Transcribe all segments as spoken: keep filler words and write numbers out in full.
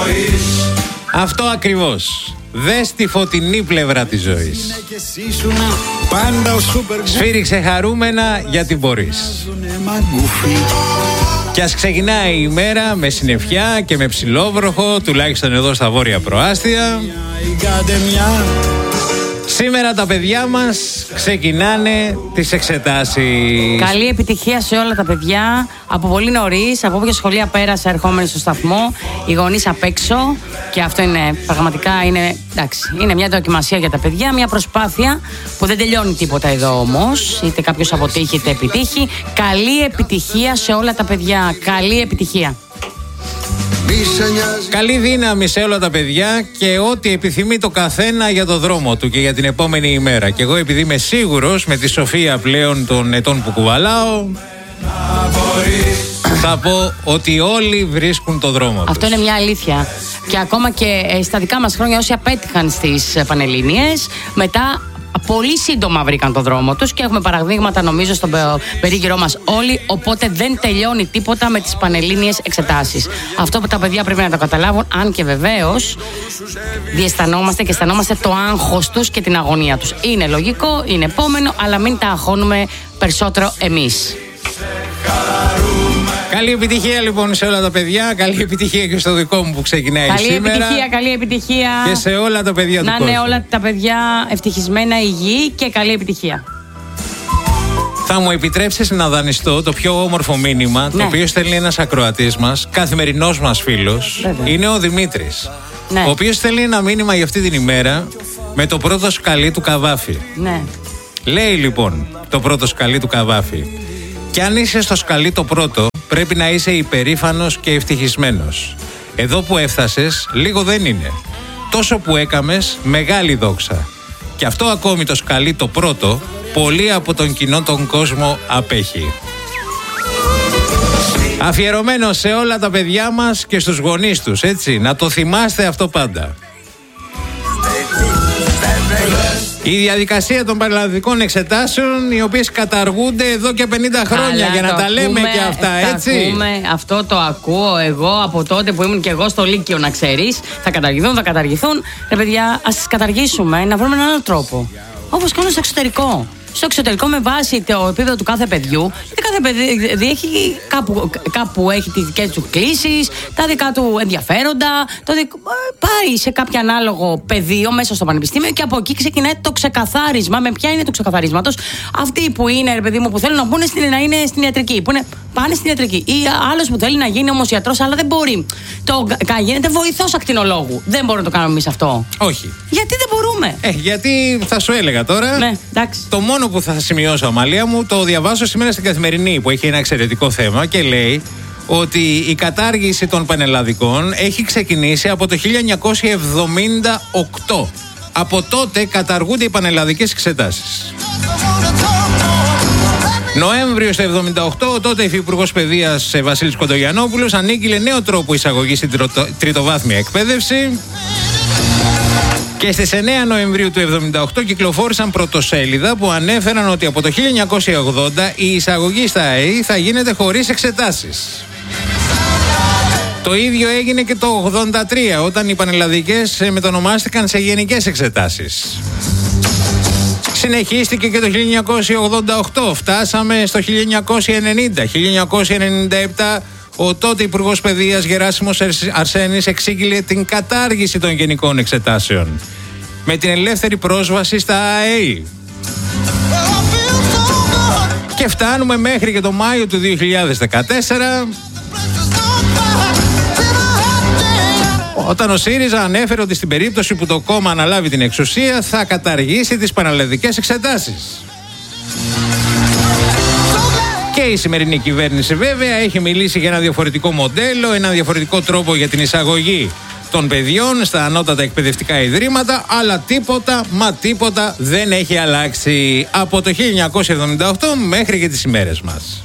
Αυτό ακριβώς. Δες τη φωτεινή πλευρά της ζωής. Σφύριξε χαρούμενα γιατί μπορείς. Κι ας ξεκινάει η ημέρα με συννεφιά και με ψιλόβροχο, τουλάχιστον εδώ στα βόρεια προάστια. Σήμερα τα παιδιά μας ξεκινάνε τις εξετάσεις. Καλή επιτυχία σε όλα τα παιδιά. Από πολύ νωρίς, από όποια σχολεία πέρασε ερχόμενοι στο σταθμό, οι γονείς απ' έξω. Και αυτό είναι πραγματικά είναι, εντάξει, είναι μια δοκιμασία για τα παιδιά. Μια προσπάθεια που δεν τελειώνει τίποτα εδώ όμως. Είτε κάποιος αποτύχει είτε επιτύχει. Καλή επιτυχία σε όλα τα παιδιά. Καλή επιτυχία. Καλή δύναμη σε όλα τα παιδιά και ό,τι επιθυμεί το καθένα για το δρόμο του και για την επόμενη ημέρα. Και εγώ, επειδή είμαι σίγουρος με τη σοφία πλέον των ετών που κουβαλάω, θα πω ότι όλοι βρίσκουν το δρόμο τους. Αυτό είναι μια αλήθεια. Και ακόμα και στα δικά μας χρόνια, όσοι απέτυχαν στις Πανελλήνιες, μετά πολύ σύντομα βρήκαν το δρόμο τους και έχουμε παραδείγματα νομίζω στον περίγυρό μας όλοι, οπότε δεν τελειώνει τίποτα με τις Πανελλήνιες εξετάσεις. Αυτό που τα παιδιά πρέπει να το καταλάβουν, αν και βεβαίως διαισθανόμαστε και αισθανόμαστε το άγχος τους και την αγωνία τους. Είναι λογικό, είναι επόμενο, αλλά μην τα αγχώνουμε περισσότερο εμείς. Καλή επιτυχία λοιπόν σε όλα τα παιδιά. Καλή επιτυχία και στο δικό μου που ξεκινάει καλή σήμερα. Καλή επιτυχία, καλή επιτυχία. Και σε όλα τα παιδιά να του κόσμου. Να είναι όλα τα παιδιά ευτυχισμένα, υγιή και καλή επιτυχία. Θα μου επιτρέψεις να δανειστώ το πιο όμορφο μήνυμα, ναι, το οποίο στέλνει ένας ακροατής μας, καθημερινός μας φίλος. Βέβαια. Είναι ο Δημήτρης, ναι, ο οποίος στέλνει ένα μήνυμα για αυτή την ημέρα με το πρώτο σκαλί του Καβάφη. Ναι. Λέει λοιπόν το πρώτο σκαλί του Καβάφη: κι αν είσαι στο σκαλί το πρώτο, πρέπει να είσαι υπερήφανος και ευτυχισμένος. Εδώ που έφτασες, λίγο δεν είναι. Τόσο που έκαμες, μεγάλη δόξα. Και αυτό ακόμη το σκαλί το πρώτο, πολύ από τον κοινό τον κόσμο απέχει. Αφιερωμένο σε όλα τα παιδιά μας και στους γονείς τους, έτσι, να το θυμάστε αυτό πάντα. Η διαδικασία των πανελλαδικών εξετάσεων, οι οποίες καταργούνται εδώ και πενήντα χρόνια. Αλλά για να τα ακούμε, λέμε και αυτά, έτσι. Ακούμε, αυτό το ακούω εγώ από τότε που ήμουν και εγώ στο Λύκειο, να ξέρεις. Θα καταργηθούν, θα καταργηθούν. Ρε παιδιά, ας τις καταργήσουμε, να βρούμε έναν άλλο τρόπο. Όπως κάνουν στο εξωτερικό. Στο εξωτερικό, με βάση το επίπεδο του κάθε παιδιού, γιατί κάθε παιδί έχει κάπου, κάπου έχει τις δικές του κλήσεις, τα δικά του ενδιαφέροντα, το δικ... πάει σε κάποιο ανάλογο πεδίο μέσα στο πανεπιστήμιο και από εκεί ξεκινάει το ξεκαθάρισμα. Με ποια είναι το ξεκαθαρίσματος? Αυτοί που είναι, ρε παιδί μου, που θέλουν να μπουν στην, να είναι στην ιατρική, που είναι, πάνε στην ιατρική. Ή άλλος που θέλει να γίνει όμως ιατρός, αλλά δεν μπορεί. Το γίνεται βοηθός ακτινολόγου. Δεν μπορούμε να το κάνουμε εμείς αυτό. Όχι. Γιατί δεν μπορούμε? Ε, γιατί θα σου έλεγα τώρα. Ναι, εντάξει. Το μόνο που θα σημειώσω, Αμαλία μου, το διαβάσω σήμερα στην Καθημερινή, που έχει ένα εξαιρετικό θέμα και λέει ότι η κατάργηση των πανελλαδικών έχει ξεκινήσει από το χίλια εννιακόσια εβδομήντα οκτώ. Από τότε καταργούνται οι πανελλαδικές εξετάσεις. Νοέμβριο του εβδομήντα οκτώ, ο τότε υφυπουργός παιδείας Βασίλης Κοντογιαννόπουλος ανήγγειλε νέο τρόπο εισαγωγής στην τριτοβάθμια εκπαίδευση. Και στις εννέα Νοεμβρίου του εβδομήντα οκτώ κυκλοφόρησαν πρωτοσέλιδα που ανέφεραν ότι από το χίλια εννιακόσια ογδόντα η εισαγωγή στα ΑΕΗ θα γίνεται χωρίς εξετάσεις. Το ίδιο έγινε και το ογδόντα τρία, όταν οι πανελλαδικές μετονομάστηκαν σε γενικές εξετάσεις. Συνεχίστηκε και το χίλια εννιακόσια ογδόντα οκτώ, φτάσαμε στο χίλια εννιακόσια ενενήντα. χίλια εννιακόσια ενενήντα επτά ο τότε Υπουργός Παιδείας Γεράσιμος Αρσένης εξήγηλε την κατάργηση των γενικών εξετάσεων με την ελεύθερη πρόσβαση στα ΑΕΗ. Και φτάνουμε μέχρι και το Μάιο του δύο χιλιάδες δεκατέσσερα, όταν ο ΣΥΡΙΖΑ ανέφερε ότι στην περίπτωση που το κόμμα αναλάβει την εξουσία θα καταργήσει τις πανελλαδικές εξετάσεις. Και η σημερινή κυβέρνηση βέβαια έχει μιλήσει για ένα διαφορετικό μοντέλο, ένα διαφορετικό τρόπο για την εισαγωγή των παιδιών στα ανώτατα εκπαιδευτικά ιδρύματα, αλλά τίποτα, μα τίποτα δεν έχει αλλάξει από το χίλια εννιακόσια εβδομήντα οκτώ μέχρι και τις ημέρες μας.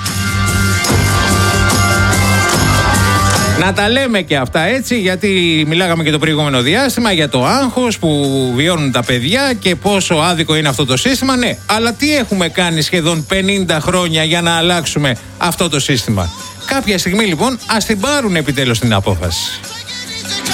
Να τα λέμε και αυτά έτσι, γιατί μιλάγαμε και το προηγούμενο διάστημα για το άγχος που βιώνουν τα παιδιά και πόσο άδικο είναι αυτό το σύστημα. Ναι, αλλά τι έχουμε κάνει σχεδόν πενήντα χρόνια για να αλλάξουμε αυτό το σύστημα? Κάποια στιγμή λοιπόν ας την πάρουν επιτέλους την απόφαση.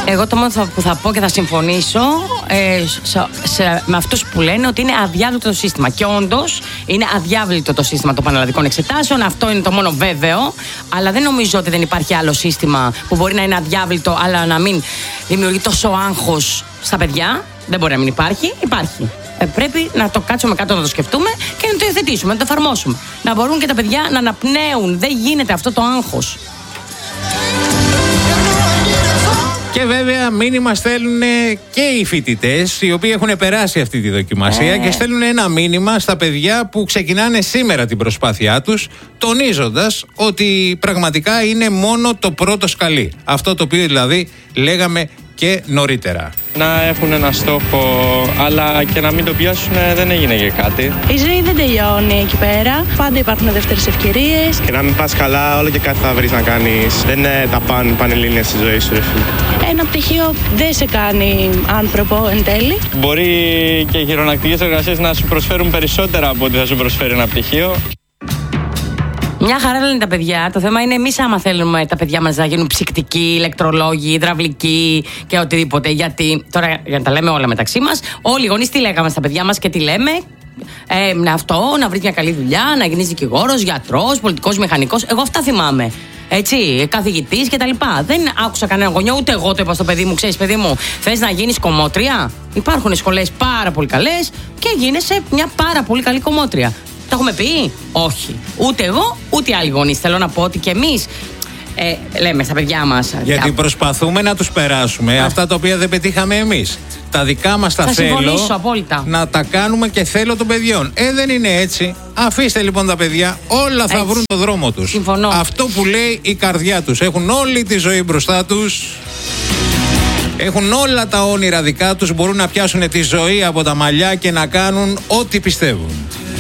Εγώ το μόνο που θα πω και θα συμφωνήσω ε, σε, σε, με αυτούς που λένε ότι είναι αδιάβλητο το σύστημα. Και όντως είναι αδιάβλητο το σύστημα των πανελλαδικών εξετάσεων. Αυτό είναι το μόνο βέβαιο. Αλλά δεν νομίζω ότι δεν υπάρχει άλλο σύστημα που μπορεί να είναι αδιάβλητο, αλλά να μην δημιουργεί τόσο άγχος στα παιδιά. Δεν μπορεί να μην υπάρχει. Υπάρχει. Ε, πρέπει να το κάτσουμε κάτω, να το σκεφτούμε και να το υιοθετήσουμε, να το εφαρμόσουμε. Να μπορούν και τα παιδιά να αναπνέουν. Δεν γίνεται αυτό το άγχος. Και βέβαια μήνυμα στέλνουν και οι φοιτητές, οι οποίοι έχουν περάσει αυτή τη δοκιμασία ε. και στέλνουν ένα μήνυμα στα παιδιά που ξεκινάνε σήμερα την προσπάθειά τους, τονίζοντας ότι πραγματικά είναι μόνο το πρώτο σκαλί. Αυτό το οποίο δηλαδή λέγαμε και νωρίτερα. Να έχουν ένα στόχο, αλλά και να μην το πιάσουν δεν έγινε και κάτι. Η ζωή δεν τελειώνει εκεί πέρα. Πάντα υπάρχουν δεύτερες ευκαιρίες. Και να μην πας καλά, όλο και κάτι θα βρεις να κάνεις. Δεν είναι τα παν, πανελλήνιες στη ζωή σου, ρε φίλε. Ένα πτυχίο δεν σε κάνει άνθρωπο εν τέλει. Μπορεί και οι χειρονακτικές εργασίες να σου προσφέρουν περισσότερα από ό,τι θα σου προσφέρει ένα πτυχίο. Μια χαρά λένε τα παιδιά. Το θέμα είναι εμείς άμα θέλουμε τα παιδιά μας να γίνουν ψυκτικοί, ηλεκτρολόγοι, υδραυλικοί και οτιδήποτε. Γιατί τώρα, για να τα λέμε όλα μεταξύ μας, όλοι οι γονείς τι λέγαμε στα παιδιά μας και τι λέμε. Ε, να αυτό, να βρει μια καλή δουλειά, να γίνεις δικηγόρος, γιατρός, πολιτικός, μηχανικός. Εγώ αυτά θυμάμαι. Έτσι, καθηγητής κτλ. Δεν άκουσα κανένα γονιό, ούτε εγώ το είπα στο παιδί μου. Ξέρεις, παιδί μου, θες να γίνεις κομμότρια? Υπάρχουν σχολές πάρα πολύ καλές και γίνεσαι μια πάρα πολύ καλή κομμότρια. Το έχουμε πει? Όχι. Ούτε εγώ, ούτε άλλοι γονείς. Θέλω να πω ότι και εμείς ε, λέμε στα παιδιά μας. Γιατί προσπαθούμε να τους περάσουμε Α. αυτά τα οποία δεν πετύχαμε εμείς. Τα δικά μας τα θα θέλω απόλυτα. να τα κάνουμε και θέλω των παιδιών. Ε, δεν είναι έτσι. Αφήστε λοιπόν τα παιδιά, όλα θα έτσι βρουν το δρόμο τους. Συμφωνώ. Αυτό που λέει η καρδιά τους. Έχουν όλη τη ζωή μπροστά τους. Έχουν όλα τα όνειρα δικά τους. Μπορούν να πιάσουν τη ζωή από τα μαλλιά και να κάνουν ό,τι πιστεύουν.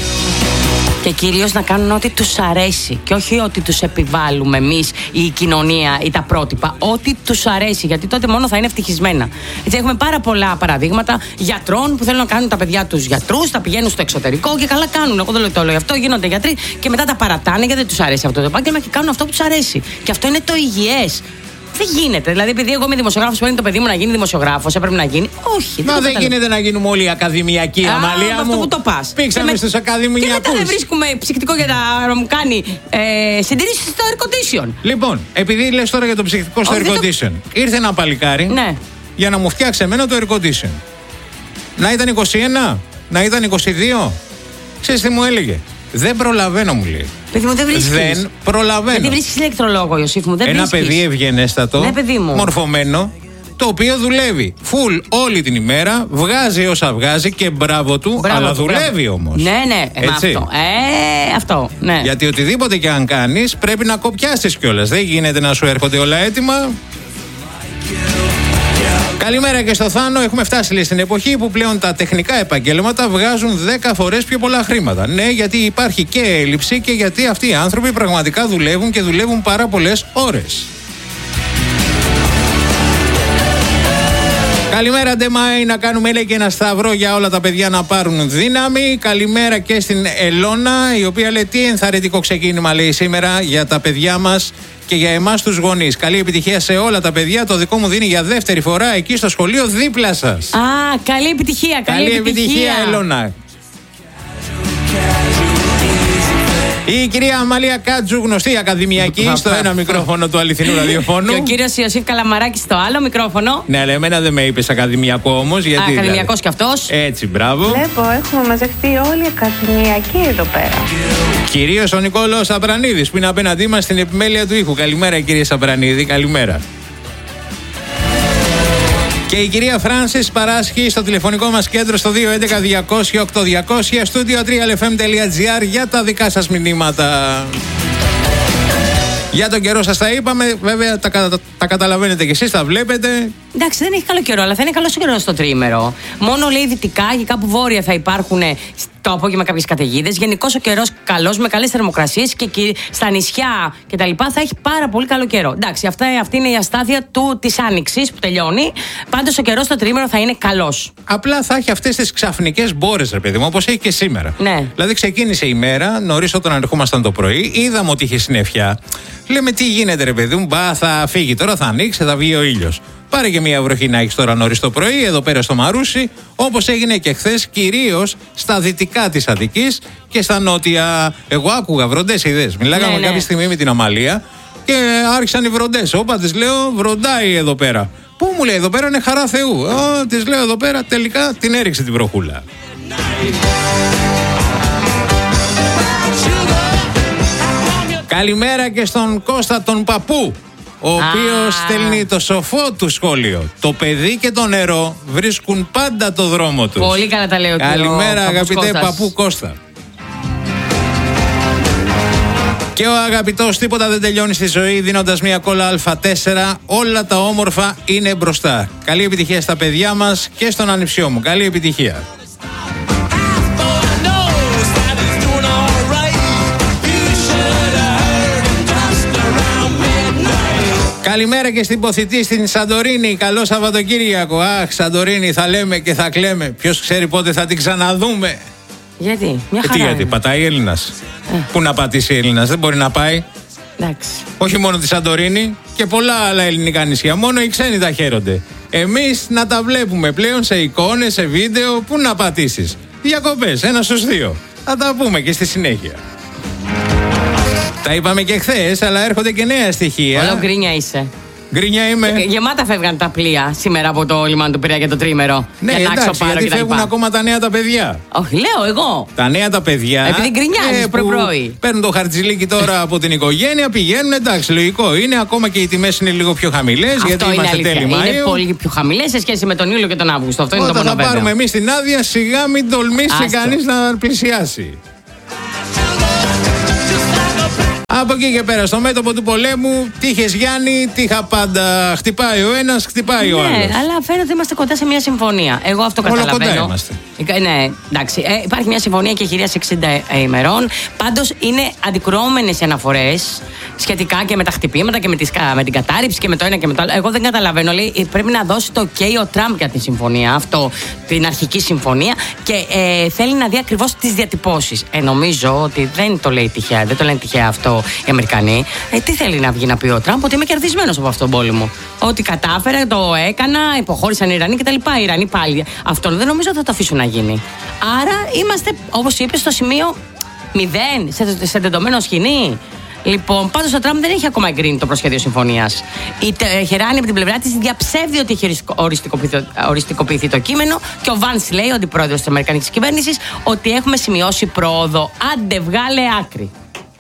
Και κυρίως να κάνουν ό,τι τους αρέσει και όχι ό,τι τους επιβάλλουμε εμείς ή η κοινωνία ή τα πρότυπα. Ό,τι τους αρέσει, γιατί τότε μόνο θα είναι ευτυχισμένα. Έτσι, έχουμε πάρα πολλά παραδείγματα γιατρών που θέλουν να κάνουν τα παιδιά τους γιατρούς, τα πηγαίνουν στο εξωτερικό και καλά κάνουν. Εγώ δεν λέω το λέω αυτό, γίνονται γιατροί και μετά τα παρατάνε γιατί δεν τους αρέσει αυτό το επάγγελμα και κάνουν αυτό που τους αρέσει. Και αυτό είναι το υγιές. Δεν γίνεται. Δηλαδή, επειδή εγώ είμαι δημοσιογράφος, παίρνει το παιδί μου να γίνει δημοσιογράφος, έπρεπε να γίνει. Όχι. Μα δεν, δεν γίνεται να γίνουμε όλοι ακαδημιακοί, Α, Αμαλία μου. Αυτό που το πας. Πήξαμε με... στους ακαδημιακούς. Και μετά δεν βρίσκουμε ψυκτικό για να μου κάνει ε, συντηρήσεις στο air condition. Λοιπόν, επειδή λες τώρα για το ψυκτικό στο air condition, το... ήρθε ένα παλικάρι ναι. για να μου φτιάξει εμένα το air condition. Να ήταν είκοσι ένα, να ήταν είκοσι δύο. Ξέρεις τι μου έλεγε? Δεν προλαβαίνω, μου λέει. Παιδί μου, δεν βρίσκεις. Δεν προλαβαίνω. Δεν βρίσκεις ηλεκτρολόγο, Ιωσήφ μου. Δεν Ένα βρίσκεις. παιδί ευγενέστατο, ναι, παιδί μου. μορφωμένο, το οποίο δουλεύει full όλη την ημέρα, βγάζει όσα βγάζει και μπράβο του, μπράβο αλλά του, δουλεύει όμως. Ναι, ναι, έτσι. Αυτό. Ε, αυτό, ναι. Γιατί οτιδήποτε και αν κάνεις πρέπει να κοπιάσεις κιόλας. Δεν γίνεται να σου έρχονται όλα έτοιμα. Καλημέρα και στο Θάνο. Έχουμε φτάσει λέει, στην εποχή που πλέον τα τεχνικά επαγγέλματα βγάζουν δέκα φορές πιο πολλά χρήματα. Ναι, γιατί υπάρχει και έλλειψη και γιατί αυτοί οι άνθρωποι πραγματικά δουλεύουν και δουλεύουν πάρα πολλές ώρες. Καλημέρα, Ντεμάη, να κάνουμε λέει και ένα σταυρό για όλα τα παιδιά να πάρουν δύναμη. Καλημέρα και στην Ελώνα, η οποία λέει τι ενθαρρυντικό ξεκίνημα λέει σήμερα για τα παιδιά μας και για εμάς τους γονείς. Καλή επιτυχία σε όλα τα παιδιά. Το δικό μου δίνει για δεύτερη φορά εκεί στο σχολείο δίπλα σας. Α, καλή επιτυχία, καλή, καλή επιτυχία. επιτυχία, Ελώνα. Η κυρία Αμαλία Κάτζου, γνωστή ακαδημιακή, στο ένα μικρόφωνο του αληθινού ραδιοφώνου. Και ο κύριος Ιωσήφ Καλαμαράκης στο άλλο μικρόφωνο. Ναι, αλλά εμένα δεν με είπες ακαδημιακό όμως. Γιατί, Α, ακαδημιακός κι αυτός. Έτσι, μπράβο. Βλέπω, έχουμε μαζευτεί όλοι ακαδημιακοί εδώ πέρα. Κυρίως ο Νικόλος Σαμπρανίδης που είναι απέναντί μας στην επιμέλεια του ήχου. Καλημέρα, κύριε Σαμπρανίδη, καλημέρα. Και η κυρία Φράνσις παράσχει στο τηλεφωνικό μας κέντρο στο δύο έντεκα διακόσια οκτώ διακόσια studio τρία ελ εφ εμ τελεία τζι άρ για τα δικά σας μηνύματα. Για τον καιρό σας τα είπαμε, βέβαια τα, τα, τα καταλαβαίνετε κι εσείς, τα βλέπετε. Εντάξει, δεν έχει καλό καιρό, αλλά θα είναι καλό καιρό στο τρίμερο. Μόνο λέει δυτικά και κάπου βόρεια θα υπάρχουν το απόγευμα κάποιες καταιγίδες. Γενικώς ο καιρός καλός με καλές θερμοκρασίες και στα νησιά κτλ. Θα έχει πάρα πολύ καλό καιρό. Εντάξει, αυτά, αυτή είναι η αστάθεια του, της άνοιξης που τελειώνει. Πάντως ο καιρός στο τρίμερο θα είναι καλός. Απλά θα έχει αυτές τις ξαφνικές μπόρες, ρε παιδί μου, όπως έχει και σήμερα. Ναι. Δηλαδή ξεκίνησε η μέρα, νωρίς όταν ερχόμασταν το πρωί, είδαμε ότι είχε συννεφιά. Λέμε τι γίνεται, ρε παιδί μου, μπα, θα φύγει τώρα, θα ανοίξει, θα βγει ο ήλιος. Πάρε και μια βροχή να έχεις τώρα νωρίς το πρωί, εδώ πέρα στο Μαρούσι, όπως έγινε και χθες, κυρίως στα δυτικά της Αττικής και στα νότια. Εγώ άκουγα βροντές ιδέες. Μιλάγαμε ναι, ναι. κάποια στιγμή με την Αμαλία και άρχισαν οι βροντές. Όπα, της λέω, βροντάει εδώ πέρα. Πού μου λέει, εδώ πέρα είναι χαρά Θεού. Ω, της λέω, εδώ πέρα τελικά την έριξε την βροχούλα. Καλημέρα και στον Κώστα τον παππού, ο οποίος Α. στέλνει το σοφό του σχόλιο. Το παιδί και το νερό βρίσκουν πάντα το δρόμο τους. Πολύ καλά τα λέει ο Καλημέρα ο αγαπητέ Κώστας. παππού Κώστα. Και ο αγαπητός τίποτα δεν τελειώνει στη ζωή, δίνοντας μια κόλλα Α τέσσερα. Όλα τα όμορφα είναι μπροστά. Καλή επιτυχία στα παιδιά μας και στον ανιψιό μου. Καλή επιτυχία. Καλημέρα και στην Ποθητή, στην Σαντορίνη. Καλό Σαββατοκύριακο. Αχ, Σαντορίνη, θα λέμε και θα κλαίμε. Ποιος ξέρει πότε θα την ξαναδούμε. Γιατί, μια Ε, χαρά τι γιατί, είναι. πατάει Έλληνας. Ε. Πού να πατήσει Έλληνας, δεν μπορεί να πάει. Εντάξει. Όχι μόνο τη Σαντορίνη και πολλά άλλα ελληνικά νησιά. Μόνο οι ξένοι τα χαίρονται. Εμείς να τα βλέπουμε πλέον σε εικόνες, σε βίντεο. Πού να πατήσεις. Διακοπές, ένα στους δύο. Θα τα πούμε και στη συνέχεια. Τα είπαμε και χθες, αλλά έρχονται και νέα στοιχεία. Όλο γκρίνια είσαι. Γκρινιά είμαι. Ε, Γεμάτα φεύγαν τα πλοία σήμερα από το λιμάνι του Πειραιά και το τρίμερο. Ναι, για εντάξει, τάξο, πάρο γιατί και τα φεύγουν λοιπά. ακόμα τα νέα τα παιδιά. Όχι, λέω εγώ. Τα νέα τα παιδιά. Επειδή γκρινιάζεις που πρωί-πρωί. Παίρνουν το χαρτζηλίκι τώρα από την οικογένεια, πηγαίνουν. Εντάξει, λογικό είναι. Ακόμα και οι τιμές είναι λίγο πιο χαμηλές. Γιατί Αυτό είναι είμαστε αλήθεια. τέλη Είναι Μαΐου. πολύ πιο χαμηλές σε σχέση με τον Ιούλιο και τον Αύγουστο. Αυτό είναι το Όταν μόνο θα βέβαιο. πάρουμε εμείς την άδεια, σιγά μην τολμήσει Άστο. κανείς να πλησιάσει. Από εκεί και πέρα, στο μέτωπο του πολέμου, τύχες Γιάννη, τύχα πάντα. Χτυπάει ο ένας, χτυπάει ο Ναι, άλλος. αλλά φαίνεται είμαστε κοντά σε μια συμφωνία. Εγώ αυτό Όλο καταλαβαίνω. κοντά είμαστε. Ε, Ναι, εντάξει. Ε, υπάρχει μια συμφωνία και χειρίας εξήντα ημερών. Πάντως είναι αντικρουόμενες οι αναφορές σχετικά και με τα χτυπήματα και με, τις, με την κατάρριψη και με το ένα και με το άλλο. Εγώ δεν καταλαβαίνω. Λέει, πρέπει να δώσει το OK ο Τραμπ για τη συμφωνία, αυτό, την αρχική συμφωνία, και ε, θέλει να δει ακριβώς τις διατυπώσεις. Ε, νομίζω ότι δεν το λέει τυχαία, δεν το λένε τυχαία αυτό οι Αμερικανοί. Ε, τι θέλει να βγει να πει ο Τραμπ, ότι είμαι κερδισμένος από αυτόν τον πόλεμο. Ότι κατάφερα, το έκανα, υποχώρησαν οι Ιρανοί κτλ. Οι Ιρανοί πάλι. Αυτό δεν νομίζω ότι θα το αφήσουν να γίνει. Άρα είμαστε, όπως είπες, στο σημείο μηδέν, σε, σε τεντωμένο σκηνή. Λοιπόν, πάντως ο Τραμπ δεν έχει ακόμα εγκρίνει το προσχέδιο συμφωνίας. Η Τεχεράνη από την πλευρά της διαψεύδει ότι έχει οριστικοποιηθεί, οριστικοποιηθεί το κείμενο, και ο Βάνς λέει, ο αντιπρόεδρος της Αμερικανικής κυβέρνησης, ότι έχουμε σημειώσει πρόοδο. Άντε, βγάλε άκρη.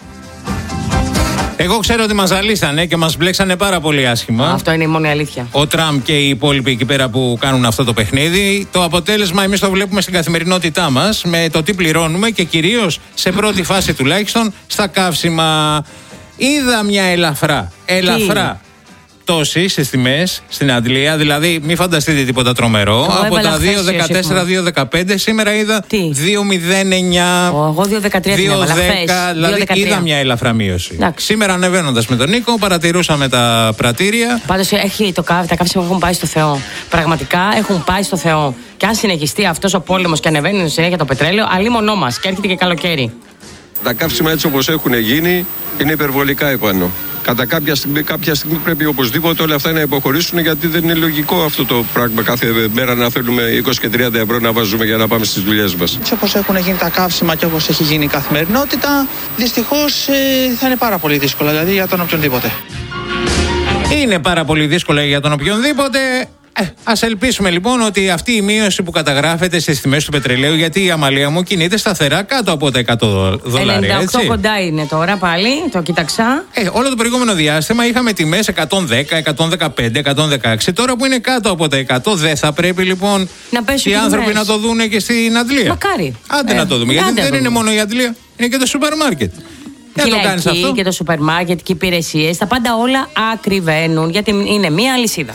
Εγώ ξέρω ότι μας ζαλίσανε και μας μπλέξανε πάρα πολύ άσχημα. Αυτό είναι η μόνη αλήθεια. Ο Τραμπ και οι υπόλοιποι εκεί πέρα που κάνουν αυτό το παιχνίδι. Το αποτέλεσμα εμείς το βλέπουμε στην καθημερινότητά μας, με το τι πληρώνουμε και κυρίως σε πρώτη φάση τουλάχιστον στα καύσιμα. Είδα μια ελαφρά, ελαφρά πτώση στις τιμές στην Αγγλία. Δηλαδή, μην φανταστείτε τίποτα τρομερό. Εγώ από έβαλα τα χθες δύο δεκατέσσερα δύο δεκαπέντε σήμερα είδα Τι? δύο μηδέν εννιά. Εγώ δύο δεκατρία την έβαλα χθες. Δηλαδή είδα μια ελαφρά μείωση. Εντάξει. Σήμερα ανεβαίνοντας με τον Νίκο, παρατηρούσαμε τα πρατήρια. Πάντως έχει το κάβι, τα καύσιμα έχουν πάει στο Θεό. Πραγματικά έχουν πάει στο Θεό. Και αν συνεχιστεί αυτός ο πόλεμος και ανεβαίνει συνέχεια το πετρέλαιο, αλίμονό μας. Και έρχεται και καλοκαίρι. Τα καύσιμα έτσι όπως έχουν γίνει είναι υπερβολικά επάνω. Κατά κάποια στιγμή, κάποια στιγμή πρέπει οπωσδήποτε όλα αυτά να υποχωρήσουν, γιατί δεν είναι λογικό αυτό το πράγμα κάθε μέρα να θέλουμε είκοσι και τριάντα ευρώ να βάζουμε για να πάμε στις δουλειές μας. Έτσι όπως έχουν γίνει τα καύσιμα και όπως έχει γίνει η καθημερινότητα, δυστυχώς ε, θα είναι πάρα πολύ δύσκολα, δηλαδή για τον οποιονδήποτε. Είναι πάρα πολύ δύσκολα για τον οποιονδήποτε. Ε, ας ελπίσουμε λοιπόν ότι αυτή η μείωση που καταγράφεται στις τιμές του πετρελαίου, γιατί η Αμαλία μου κινείται σταθερά κάτω από τα εκατό δολάρια, ενενήντα οκτώ έτσι. κοντά είναι τώρα πάλι, το κοίταξα. Ε, όλο το προηγούμενο διάστημα είχαμε τιμές εκατόν δέκα, εκατόν δεκαπέντε, εκατόν δεκαέξι. Τώρα που είναι κάτω από τα εκατό, δεν θα πρέπει λοιπόν Να πέσουν οι οι άνθρωποι τιμές. να το δούνε και στην Αντλία? Μακάρι. Άντε Ε, να το δούμε. Γιατί άντε δεν δούμε. είναι μόνο η Αντλία, είναι και το σούπερ μάρκετ. Δεν το κάνεις αυτό. Και το σούπερ μάρκετ και οι υπηρεσίες, τα πάντα όλα ακριβένουν, γιατί είναι μία αλυσίδα.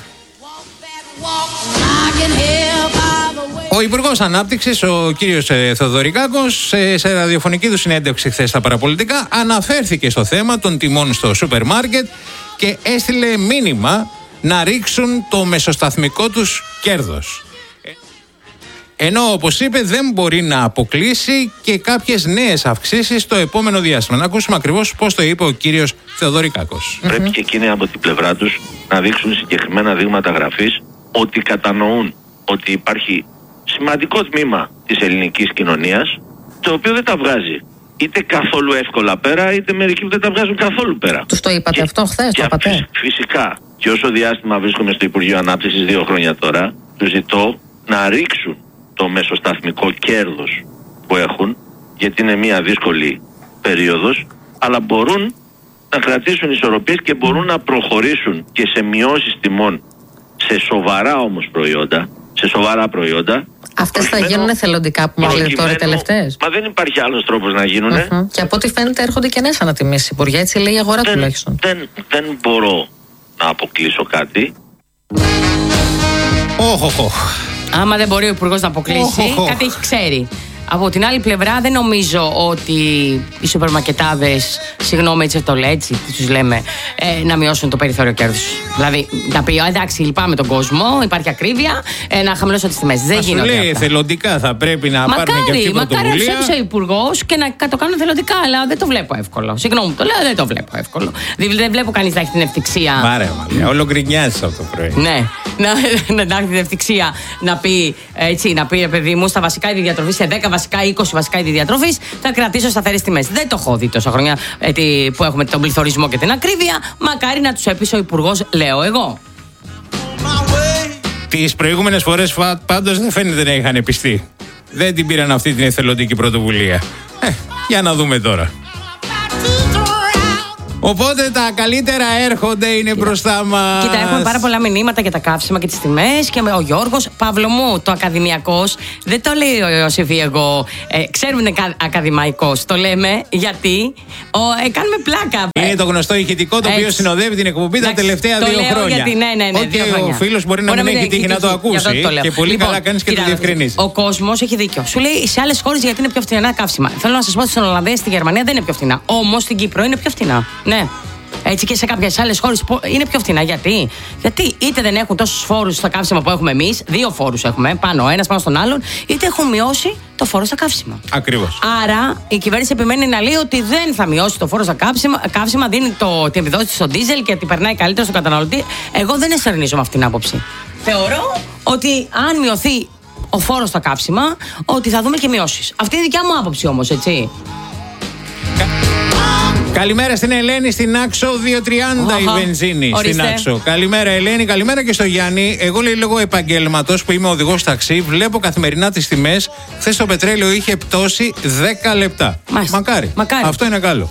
Ο Υπουργός Ανάπτυξης, ο κύριος ε, Θεοδωρικάκος, σε, σε ραδιοφωνική του συνέντευξη χθες στα παραπολιτικά, αναφέρθηκε στο θέμα των τιμών στο σούπερ μάρκετ και έστειλε μήνυμα να ρίξουν το μεσοσταθμικό τους κέρδος. Ενώ, όπως είπε, δεν μπορεί να αποκλείσει και κάποιες νέες αυξήσεις το επόμενο διάστημα. Να ακούσουμε ακριβώς πώς το είπε ο κύριος Θεοδωρικάκος. Πρέπει και εκείνοι από την πλευρά τους να δείξουν συγκεκριμένα δείγματα γραφής ότι κατανοούν ότι υπάρχει σημαντικό τμήμα της ελληνικής κοινωνίας το οποίο δεν τα βγάζει είτε καθόλου εύκολα πέρα, είτε μερικοί που δεν τα βγάζουν καθόλου πέρα. Τους το είπατε και, αυτό χθες, το είπατε? Φυσικά. Και όσο διάστημα βρίσκομαι στο Υπουργείο Ανάπτυξης, δύο χρόνια τώρα, τους ζητώ να ρίξουν το μεσοσταθμικό κέρδος που έχουν, γιατί είναι μια δύσκολη περίοδος, αλλά μπορούν να κρατήσουν ισορροπίες και μπορούν να προχωρήσουν και σε μειώσεις τιμών σε σοβαρά όμως προϊόντα, σε σοβαρά προϊόντα. Αυτές θα γίνουν εθελοντικά που μας λέτε τώρα οι τελευταίες? Μα δεν υπάρχει άλλος τρόπος να γίνουνε. Uh-huh. Και από ό,τι φαίνεται έρχονται και νέες ανατιμήσεις, Υπουργέ, έτσι λέει η αγορά δεν, τουλάχιστον. Δεν, δεν μπορώ να αποκλείσω κάτι. Όχ, όχ, όχ. Άμα δεν μπορεί ο Υπουργός να αποκλείσει, oh, oh, oh. κάτι έχει ξέρει. Από την άλλη πλευρά, δεν νομίζω ότι οι σούπερμαρκετάδες, συγγνώμη, έτσι το λέει, έτσι τους λέμε, ε, να μειώσουν το περιθώριο κέρδους. Δηλαδή, να πει, εντάξει, λυπάμαι τον κόσμο, υπάρχει ακρίβεια, ε, να χαμηλώσω τις τιμές. Δεν γίνονται. Σου λέει εθελοντικά θα πρέπει να μακάρι, πάρουμε και αυτή την πρωτοβουλία. Μακάρι να ψέψει ο Υπουργός και να το κάνουν εθελοντικά, αλλά δεν το βλέπω εύκολο. Συγγνώμη, το λέω, δεν το βλέπω εύκολο. Δεν βλέπω κανείς να έχει την ευτυχία. Μάρε, μάρε, όλο γκρινιάζεις από το πρωί. Ναι, να, να έχει την ευτυχία να πει, έτσι, να πει, παιδί μου, στα βασικά είδη διατροφής, σε δέκα βασικά, είκοσι βασικά είδη διατροφής, θα κρατήσω σταθερές τιμές. Δεν το έχω δει τόσα χρόνια έτσι, που έχουμε τον πληθωρισμό και την ακρίβεια. Μακάρι να τους έπεισε ο Υπουργός, λέω εγώ. Τις προηγούμενες φορές πάντως δεν φαίνεται να είχαν πιστεί. Δεν την πήραν αυτή την εθελοντική πρωτοβουλία. Ε, για να δούμε τώρα. Οπότε τα καλύτερα έρχονται, είναι Κοίτα. μπροστά μας. Κοίτα, έχουμε πάρα πολλά μηνύματα για τα καύσιμα και τις τιμές. Και ο Γιώργος, Παύλο μου, το ακαδημιακός, δεν το λέει ο Ιωσήφι εγώ. Ε, ξέρουμε είναι ακαδημαϊκός. Το λέμε γιατί ο, ε, κάνουμε πλάκα. Είναι το γνωστό ηχητικό το οποίο συνοδεύει την εκπομπή τα τελευταία το δύο λέω χρόνια. Γιατί, ναι, ναι, ναι, okay, δύο χρόνια. Ο φίλος μπορεί να μην έχει τύχει να το ακούσει. Και πολύ λοιπόν, καλά κάνεις και το διευκρινίζεις. Ο κόσμος έχει δίκιο. Σου λέει σε άλλες χώρες γιατί είναι πιο φθηνά καύσιμα. Θέλω να σας πω ότι στην Ολλανδία, στη Γερμανία δεν είναι πιο φθηνά. Όμως στην Κύπρο είναι πιο φθηνά. Ναι. Έτσι και σε κάποιες άλλες χώρες είναι πιο φθηνά. Γιατί? Γιατί είτε δεν έχουν τόσους φόρους στα καύσιμα που έχουμε εμείς, δύο φόρους έχουμε πάνω, ένας πάνω στον άλλον, είτε έχουν μειώσει το φόρο στα καύσιμα. Ακριβώς. Άρα η κυβέρνηση επιμένει να λέει ότι δεν θα μειώσει το φόρο στα καύσιμα, καύσιμα δίνει το, την επιδότηση στο ντίζελ και ότι περνάει καλύτερα στον καταναλωτή. Εγώ δεν εστερνίζω με αυτήν την άποψη. Θεωρώ ότι αν μειωθεί ο φόρος στα καύσιμα, ότι θα δούμε και μειώσεις. Αυτή είναι η δικιά μου άποψη όμως, έτσι. Καλημέρα στην Ελένη στην Άξο, δύο τριάντα η βενζίνη στην Άξο. Καλημέρα Ελένη, καλημέρα και στο Γιάννη. Εγώ λέει λόγω επαγγέλματος που είμαι οδηγός ταξί, βλέπω καθημερινά τις τιμές. Χθες το πετρέλαιο είχε πτώσει δέκα λεπτά. Μάλιστα. Μακάρι. Μακάρι. Αυτό είναι καλό.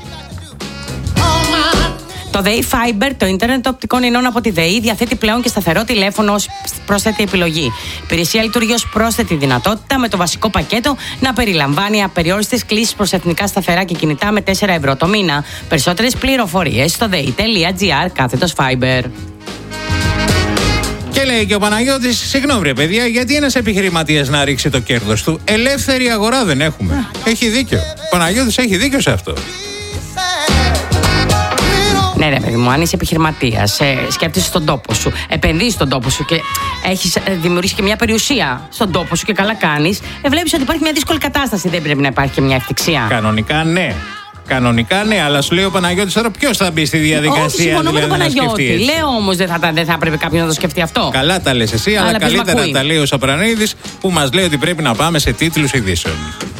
Το ΔΕΗ Fiber, το ίντερνετ οπτικών ινών από τη ΔΕΗ, διαθέτει πλέον και σταθερό τηλέφωνο ως πρόσθετη επιλογή. Η υπηρεσία λειτουργεί ως πρόσθετη δυνατότητα με το βασικό πακέτο να περιλαμβάνει απεριόριστες κλήσεις προς εθνικά σταθερά και κινητά με τέσσερα ευρώ το μήνα. Περισσότερες πληροφορίες στο dei.gr κάθετος Fiber. Και λέει και ο Παναγιώτης, συγγνώμη ρε παιδιά, γιατί ένας επιχειρηματίας να ρίξει το κέρδος του? Ελεύθερη αγορά δεν έχουμε. Έχει δίκιο. Ο Παναγιώτης έχει δίκιο σε αυτό. Ναι, ρε παιδί μου, αν είσαι επιχειρηματίας, ε, σκέφτεσαι στον τόπο σου, επενδύεις στον τόπο σου και έχεις ε, δημιουργήσει και μια περιουσία στον τόπο σου και καλά κάνεις, ε, βλέπεις ότι υπάρχει μια δύσκολη κατάσταση. Δεν πρέπει να υπάρχει και μια ευτυχία. Κανονικά ναι. Κανονικά ναι, αλλά σου λέει ο Παναγιώτης τώρα ποιος θα μπει στη διαδικασία. Όχι, συμφωνώ δηλαδή, με τον Παναγιώτη. Λέω όμως δεν θα, δεν θα πρέπει κάποιος να το σκεφτεί αυτό. Καλά τα λες εσύ, αλλά, αλλά καλύτερα τα λέει ο Σαπρανίδης που μας λέει ότι πρέπει να πάμε σε τίτλους ειδήσεων.